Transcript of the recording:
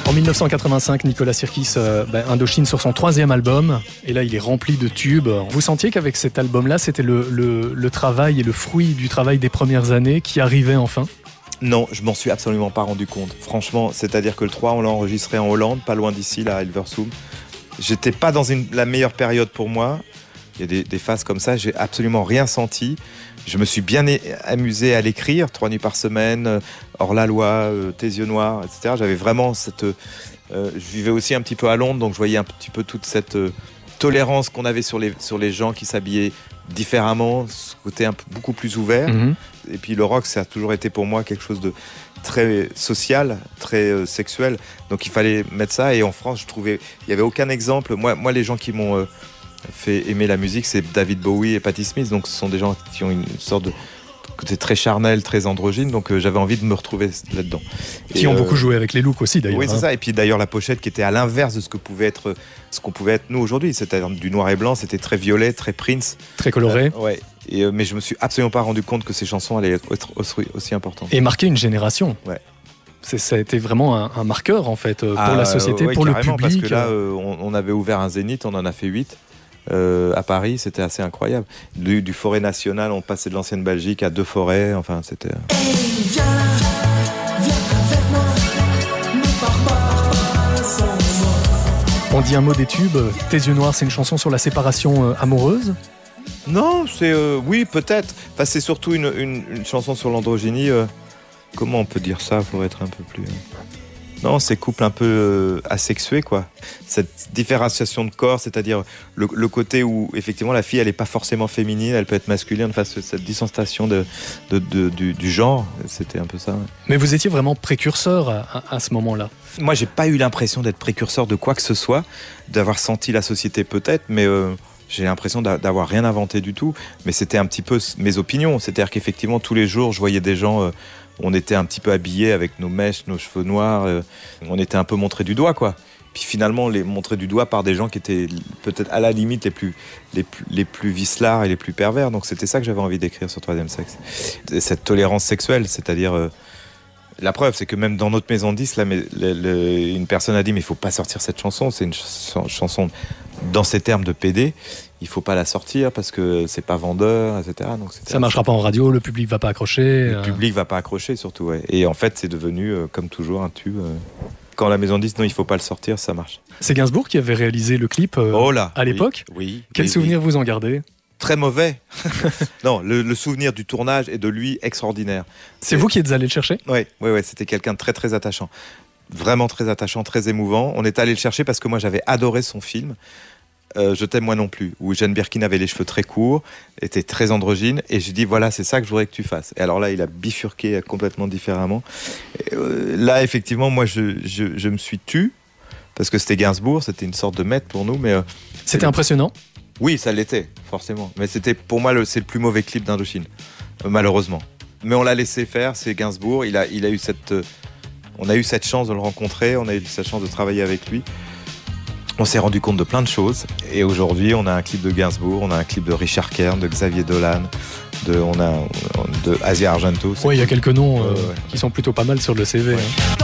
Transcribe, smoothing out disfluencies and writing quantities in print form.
En 1985, Nicolas Sirkis, Indochine sur son 3e album. Et là, il est rempli de tubes. Vous sentiez qu'avec cet album-là, c'était le travail et le fruit du travail des premières années qui arrivait enfin ? Non, je m'en suis absolument pas rendu compte. Franchement, c'est-à-dire que le 3, on l'a enregistré en Hollande, pas loin d'ici, là, à Hilversum. J'étais pas dans la meilleure période pour moi. Il y a des phases comme ça, j'ai absolument rien senti. Je me suis bien amusé à l'écrire, 3 nuits par semaine, Hors-la-Loi, Tes yeux noirs, etc. J'avais vraiment je vivais aussi un petit peu à Londres, donc je voyais un petit peu toute cette tolérance qu'on avait sur les gens qui s'habillaient différemment, ce côté beaucoup plus ouvert. Mm-hmm. Et puis le rock, ça a toujours été pour moi quelque chose de très social, très sexuel. Donc il fallait mettre ça. Et en France, je trouvais, il n'y avait aucun exemple. Moi, les gens qui m'ont fait aimer la musique, c'est David Bowie et Patti Smith. Donc ce sont des gens qui ont une sorte de côté très charnel, très androgyne. Donc j'avais envie de me retrouver là-dedans. Qui ont beaucoup joué avec les looks aussi, d'ailleurs. Oui, c'est ça. Et puis d'ailleurs, la pochette qui était à l'inverse de ce qu'on pouvait être nous aujourd'hui. C'est-à-dire du noir et blanc, c'était très violet, très Prince. Très coloré. Ouais. Mais je me suis absolument pas rendu compte que ces chansons allaient être aussi importantes. Et marquer une génération. Ouais. Ça a été vraiment un marqueur, en fait, pour la société, pour le public. Parce que là, on avait ouvert un zénith, on en a fait 8. À Paris, c'était assez incroyable. Du Forêt National, on passait de l'ancienne Belgique à 2 forêts. Enfin, c'était... Viens avec moi, on dit un mot des tubes. Tes yeux noirs, c'est une chanson sur la séparation amoureuse ? Non, c'est... oui, peut-être. Enfin, c'est surtout une chanson sur l'androgynie. Comment on peut dire ça pour être un peu plus... Non, c'est couple un peu asexué, quoi. Cette différenciation de corps, c'est-à-dire le côté où, effectivement, la fille, elle n'est pas forcément féminine, elle peut être masculine, enfin, cette distanciation du genre, c'était un peu ça. Ouais. Mais vous étiez vraiment précurseur à ce moment-là ? Moi, j'ai pas eu l'impression d'être précurseur de quoi que ce soit, d'avoir senti la société peut-être, mais... j'ai l'impression d'avoir rien inventé du tout, mais c'était un petit peu mes opinions. C'est-à-dire qu'effectivement, tous les jours, je voyais des gens... on était un petit peu habillés avec nos mèches, nos cheveux noirs. On était un peu montrés du doigt, quoi. Puis finalement, les montrés du doigt par des gens qui étaient peut-être à la limite les plus vicelards et les plus pervers. Donc c'était ça que j'avais envie d'écrire sur Troisième Sexe. Cette tolérance sexuelle, c'est-à-dire... la preuve, c'est que même dans notre maison de disques, là, une personne a dit « mais il ne faut pas sortir cette chanson, c'est une chanson dans ces termes de PD, il ne faut pas la sortir parce que c'est pas vendeur, etc. » Donc, ça ne marchera pas en radio, le public ne va pas accrocher. Le public ne va pas accrocher surtout, ouais. Et en fait, c'est devenu, comme toujours, un tube. Quand la maison de disques, non, il ne faut pas le sortir, ça marche. C'est Gainsbourg qui avait réalisé le clip à l'époque ? Oui. Quel souvenir vous en gardez ? Très mauvais. Non, le souvenir du tournage et de lui, extraordinaire. C'est vous qui êtes allé le chercher ? Oui, c'était quelqu'un de très, très attachant. Vraiment très attachant, très émouvant. On est allé le chercher parce que moi, j'avais adoré son film. Je t'aime moi non plus, où Jane Birkin avait les cheveux très courts, était très androgyne, et j'ai dit voilà, c'est ça que je voudrais que tu fasses. Et alors là, il a bifurqué complètement différemment. Et là, effectivement, moi, je me suis tu, parce que c'était Gainsbourg, c'était une sorte de maître pour nous, mais... c'était impressionnant ? Oui, ça l'était, forcément. Mais c'était, pour moi, c'est le plus mauvais clip d'Indochine, malheureusement. Mais on l'a laissé faire, c'est Gainsbourg, il a eu on a eu cette chance de le rencontrer, on a eu cette chance de travailler avec lui. On s'est rendu compte de plein de choses. Et aujourd'hui, on a un clip de Gainsbourg, on a un clip de Richard Kern, de Xavier Dolan, de Asia Argento. Oui, il y a quelques noms qui sont plutôt pas mal sur le CV. Ouais. Hein.